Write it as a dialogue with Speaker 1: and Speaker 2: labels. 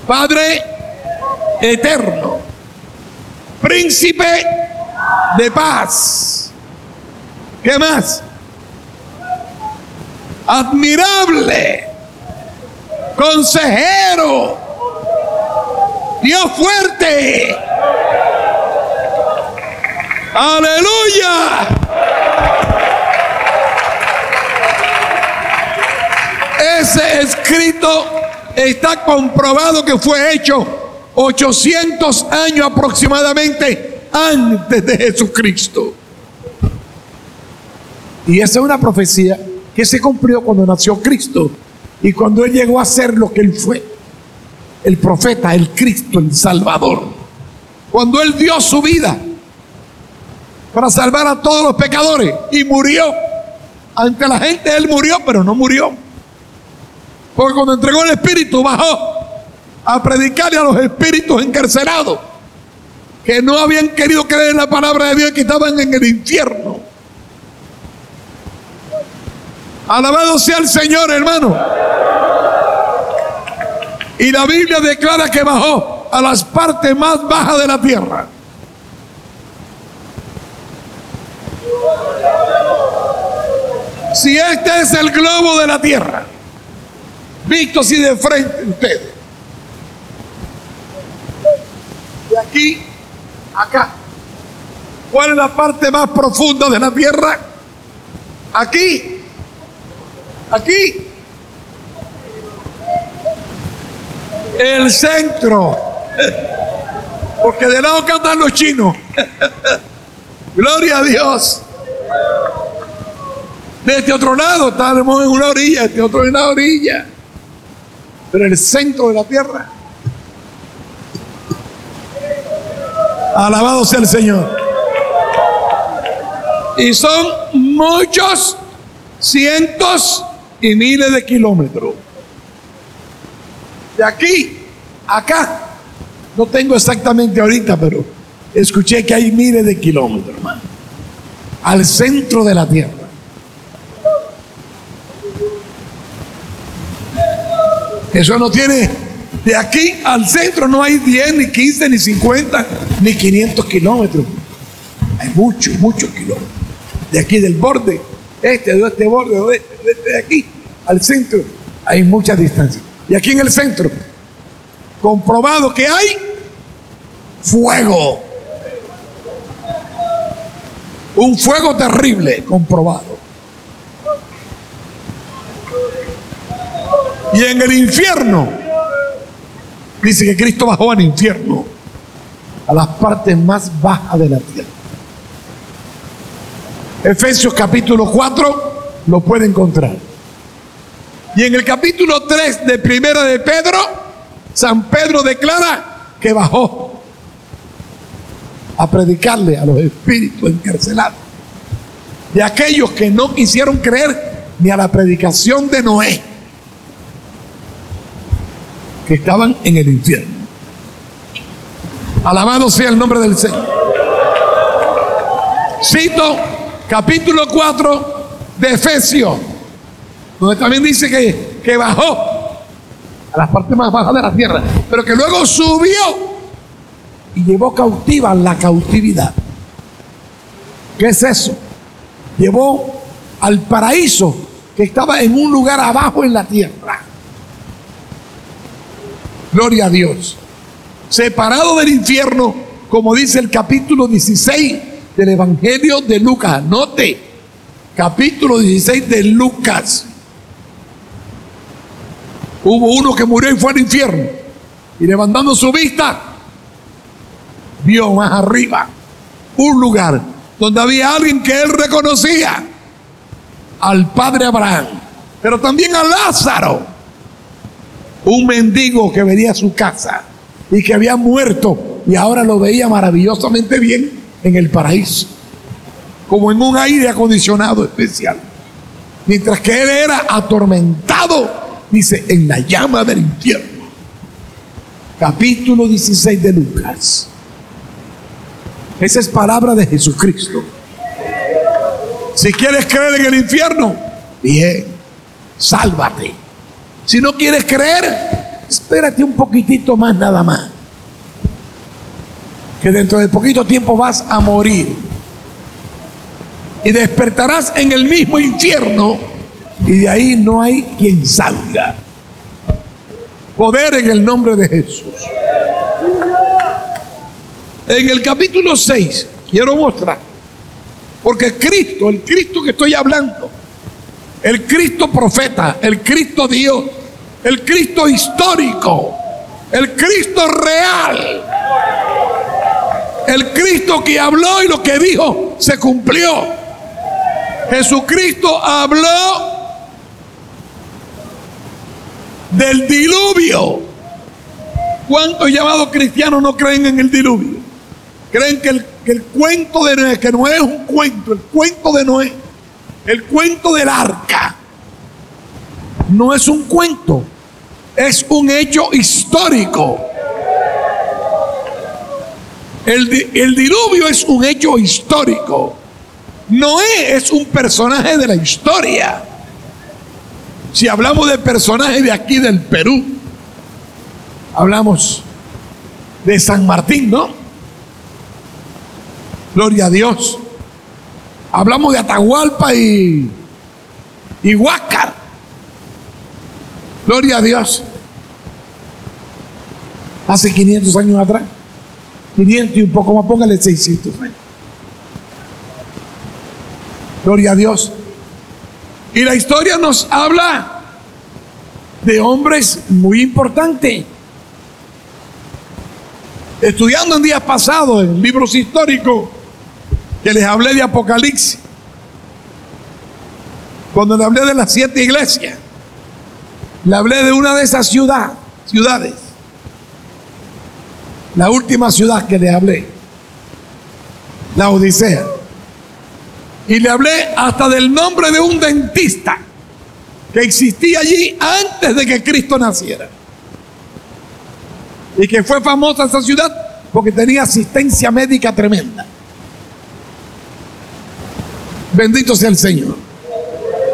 Speaker 1: Padre eterno, príncipe de paz. ¿Qué más? Admirable, consejero, Dios fuerte. ¡Aleluya! Ese escrito está comprobado que fue hecho 800 años aproximadamente antes de Jesucristo. Y esa es una profecía que se cumplió cuando nació Cristo y cuando Él llegó a ser lo que Él fue, el profeta, el Cristo, el Salvador. Cuando Él dio su vida para salvar a todos los pecadores y murió ante la gente. Él murió, pero no murió, porque cuando entregó el Espíritu bajó a predicarle a los espíritus encarcelados que no habían querido creer en la palabra de Dios y que estaban en el infierno. Alabado sea el Señor, hermano. Y la Biblia declara que bajó a las partes más bajas de la tierra. Si este es el globo de la tierra, visto así de frente ustedes, de aquí a acá, ¿cuál es la parte más profunda de la tierra? Aquí. Aquí. El centro. Porque de lado que andan los chinos. Gloria a Dios. De este otro lado estamos en una orilla, este otro en la orilla. Pero el centro de la tierra. Alabado sea el Señor. Y son muchos cientos y miles de kilómetros. De aquí a acá, no tengo exactamente ahorita, pero escuché que hay miles de kilómetros, hermano, al centro de la tierra. Eso no tiene, de aquí al centro no hay 10, ni 15, ni 50, ni 500 kilómetros. Hay muchos kilómetros. De aquí del borde, de este borde, de aquí al centro, hay mucha distancia. Y aquí en el centro, comprobado que hay fuego. Un fuego terrible, comprobado. Y en el infierno, dice que Cristo bajó al infierno, a las partes más bajas de la tierra. Efesios capítulo 4 lo puede encontrar. Y en el capítulo 3 de Primera de Pedro, San Pedro declara que bajó a predicarle a los espíritus encarcelados, de aquellos que no quisieron creer ni a la predicación de Noé, que estaban en el infierno. Alabado sea el nombre del Señor. Cito capítulo 4 de Efesios, donde también dice que bajó a las partes más bajas de la tierra, pero que luego subió y llevó cautiva la cautividad. ¿Qué es eso? Llevó al paraíso, que estaba en un lugar abajo en la tierra. Gloria a Dios. Separado del infierno, como dice el capítulo 16 del Evangelio de Lucas. Anote, capítulo 16 de Lucas. Hubo uno que murió y fue al infierno, y levantando su vista, vio más arriba un lugar donde había alguien que él reconocía, al padre Abraham, pero también a Lázaro, un mendigo que venía a su casa y que había muerto y ahora lo veía maravillosamente bien en el paraíso, como en un aire acondicionado especial, mientras que él era atormentado, dice, en la llama del infierno. Capítulo 16 de Lucas. Esa es palabra de Jesucristo. Si quieres creer en el infierno, bien, sálvate. Si no quieres creer, espérate un poquitito más nada más, que dentro de poquito tiempo vas a morir y despertarás en el mismo infierno y de ahí no hay quien salga. Poder en el nombre de Jesús. En el capítulo 6 quiero mostrar, porque Cristo, el Cristo que estoy hablando, el Cristo profeta, el Cristo Dios, el Cristo histórico, el Cristo real, el Cristo que habló y lo que dijo se cumplió. Jesucristo habló del diluvio. ¿Cuántos llamados cristianos no creen en el diluvio? Creen que el cuento de Noé, que Noé es un cuento, el cuento de Noé, el cuento del arca, no es un cuento, es un hecho histórico. El diluvio es un hecho histórico. Noé es un personaje de la historia. Si hablamos de personajes de aquí del Perú, hablamos de San Martín, ¿no? Gloria a Dios. Hablamos de Atahualpa y Huáscar. Gloria a Dios. Hace 500 años atrás. 500 y un poco más, póngale 600 años. Gloria a Dios. Y la historia nos habla de hombres muy importantes. Estudiando en días pasados en libros históricos que les hablé de Apocalipsis, cuando le hablé de las 7 iglesias, le hablé de una de esas ciudades, la última ciudad que le hablé, la Odisea. Y le hablé hasta del nombre de un dentista que existía allí antes de que Cristo naciera. Y que fue famosa esa ciudad porque tenía asistencia médica tremenda. Bendito sea el Señor.